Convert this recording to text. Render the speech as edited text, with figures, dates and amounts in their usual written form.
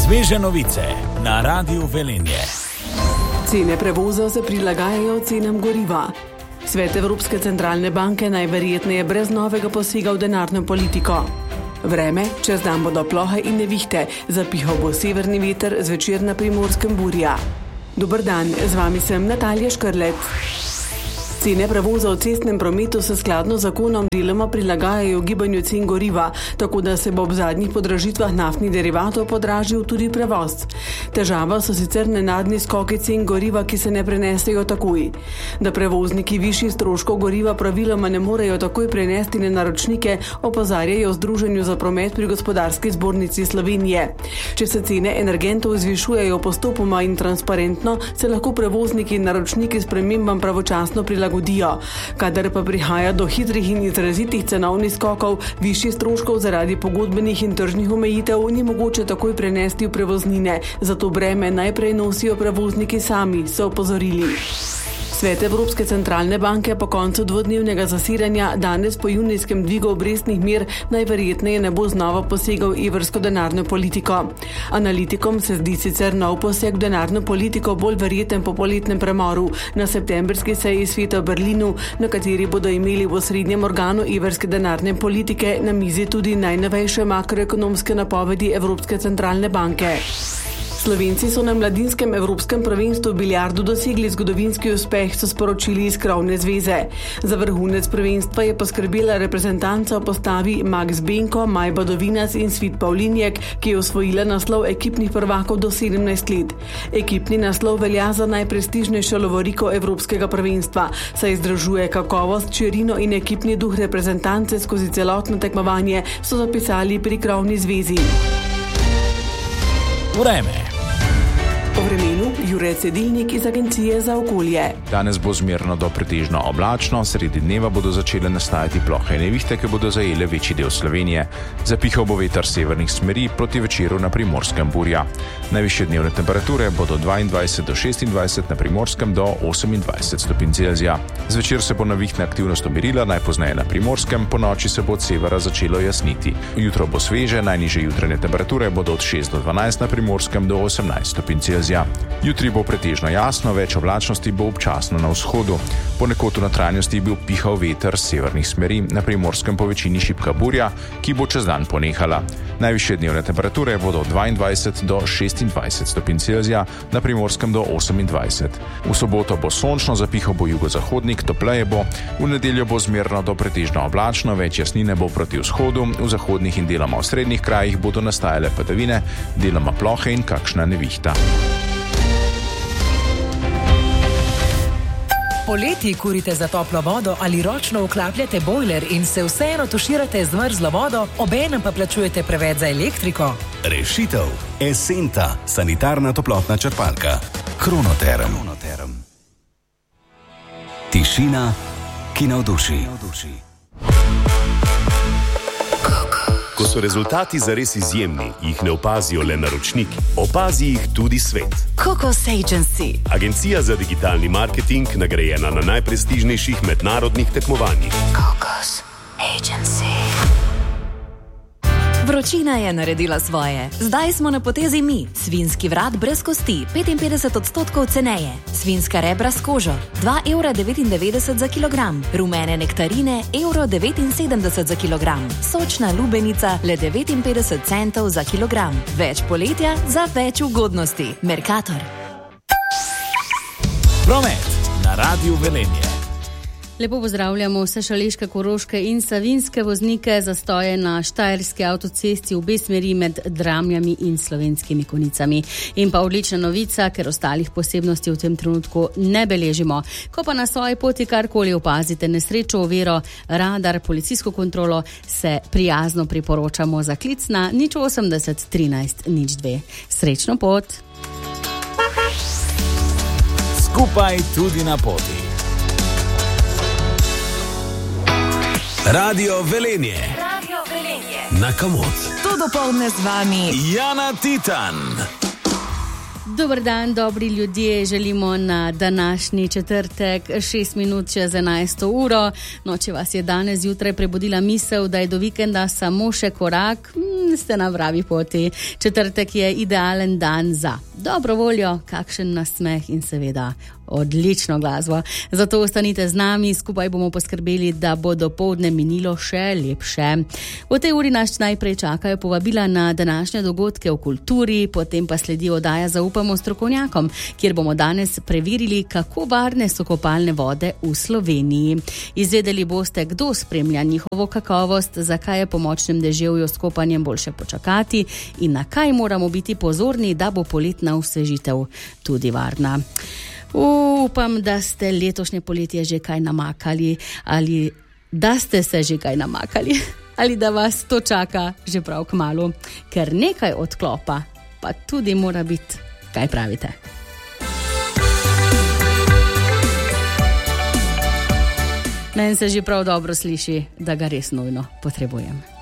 Sveže novice na Radiu Velenje. Cene prevozov se prilagajajo cenam goriva. Svet Evropske centralne banke najverjetneje brez novega posega v denarno politiko. Vreme, čez dan bodo plohe in nevihte, zapihal bo severni veter, zvečer na Primorskem burja. Dober dan, z vami sem Natalija Škrlec. Cene prevozov v cestnem prometu se skladno z zakonom deloma prilagajajo gibanju cen goriva, tako da se bo ob zadnjih podražitvah naftnih derivatov podražil tudi prevoz. Težava so sicer nenadni skoki cen goriva, ki se ne prenesejo takoj. Da prevozniki višjih stroškov goriva praviloma ne morejo takoj prenesti na naročnike, opozarjajo v Združenju za promet pri Gospodarski zbornici Slovenije. Če se cene energentov zvišujejo postopoma in transparentno, se lahko prevozniki in naročniki spremembam pravočasno prilagodijo. Kadar pa prihaja do hitrih in izrazitih cenovnih skokov, višjih stroškov zaradi pogodbenih in tržnih omejitev ni mogoče takoj prenesti v prevoznine, zato breme najprej nosijo prevozniki sami, so opozorili. Svet Evropske centralne banke po koncu dvodnevnega zasedanja danes po junijskem dvigu obrestnih mer najverjetneje ne bo znova posegal v evrsko denarno politiko. Analitikom se zdi sicer nov poseg v denarno politiko bolj verjeten po poletnem premoru na septembrski seji sveta v Berlinu, na kateri bodo imeli v osrednjem organu evrske denarne politike na mizi tudi najnovejše makroekonomske napovedi Evropske centralne banke. Slovenci so na mladinskem evropskem prvenstvu v biljardu dosegli zgodovinski uspeh, so sporočili iz krovne zveze. Za vrhunec prvenstva je poskrbela reprezentanca v postavi Max Benko, Maj Badovinas in Svit Pavlinjek, ki je osvojila naslov ekipnih prvakov do 17 let. Ekipni naslov velja za najprestižnejšo lovoriko evropskega prvenstva, saj združuje kakovost, širino in ekipni duh reprezentance skozi celotno tekmovanje, so zapisali pri krovni zvezi. Vreme. Po vremenu Jure Cedilnik iz Agencije za okolje. Danes bo zmerno do pretežno oblačno, sredi dneva bodo začele nastajati plohe in nevihte, ki bodo zajele večji del Slovenije. Zapihal bo veter severnih smeri, proti večeru na Primorskem burja. Najvišje dnevne temperature bodo 22 do 26, na Primorskem do 28 stopinj Celzija. Zvečer se bo nevihtna aktivnost umirila, najpozneje na Primorskem, po noči se bo od severa začelo jasniti. Jutro bo sveže, najnižje jutranje temperature bodo od 6 do 12, na Primorskem do 18 stopinj Celzija. Jutri bo pretežno jasno, več oblačnosti bo občasno na vzhodu. Ponekod v notranjosti bi pihal veter severnih smeri, na Primorskem po večini šibka burja, ki bo čez dan ponehala. Najvišje dnevne temperature bodo od 22 do 26 stopinj Celzija, na Primorskem do 28. V soboto bo sončno, zapihal bo jugozahodnik, topleje bo. V nedeljo bo zmerno do pretežno oblačno, več jasnine bo proti vzhodu, v zahodnih in deloma v srednjih krajih bodo nastajale padavine, deloma plohe in kakšna nevihta. Poleti kurite za toplo vodo ali ročno vklapljate bojler in se vseeno tuširate z mrzlo vodo, obenem pa plačujete preveč za elektriko? Rešitev. Esenta, sanitarna toplotna črpalka. Kronoterm. Tišina, ki navduši. Ko so rezultati zares izjemni, jih ne opazijo le naročniki, opazi jih tudi svet. Cocos Agency. Agencija za digitalni marketing, nagrajena na najprestižnejših mednarodnih tekmovanjih. Cocos Agency. Vročina je naredila svoje. Zdaj smo na potezi mi. Svinjski vrat brez kosti, 55% ceneje. Svinjska rebra s kožo, 2,99 € za kilogram. Rumene nektarine, 1,79 € za kilogram. Sočna lubenica, le 59 centov za kilogram. Več poletja za več ugodnosti. Mercator. Promet na Radiu Velenje. Lepo pozdravljamo vse šaleške, koroške in savinjske voznike. Zastoje na štajerski avtocesti v obe smeri med Dramljami in Slovenskimi Konicami. In pa odlična novica, ker ostalih posebnosti v tem trenutku ne beležimo. Ko pa na svoji poti karkoli opazite, nesrečo, oviro, radar, policijsko kontrolo, se prijazno priporočamo za klic na 080 13 02. Srečno pot! Skupaj tudi na poti. Radio Velenje. Na Komod. To dopoldne z vami Jana Titan. Dober dan, dobri ljudje, želimo na današnji četrtek 6 minut čez 11. uro. No, če vas je danes zjutraj prebudila misel, da je do vikenda samo še korak, Ste na pravi poti. Četrtek je idealen dan za dobro voljo, kakšen nasmeh in seveda odlično glasbo. Zato ostanite z nami, skupaj bomo poskrbeli, da bo dopoldne minilo še lepše. V tej uri nas najprej čakajo povabila na današnje dogodke v kulturi, potem pa sledi oddaja Zaupamo strokovnjakom, kjer bomo danes preverili, kako varne so kopalne vode v Sloveniji. Izvedeli boste, kdo spremlja njihovo kakovost, zakaj je po močnem deževju s kopanjem boljše počakati in na kaj moramo biti pozorni, da bo poletna osvežitev tudi varna. Upam, da ste letošnje poletje že kaj namakali ali da ste se že kaj namakali ali da vas to čaka že prav kmalu, ker nekaj odklopa pa tudi mora biti. Kaj pravite? Meni se že prav dobro sliši, da ga res nujno potrebujem.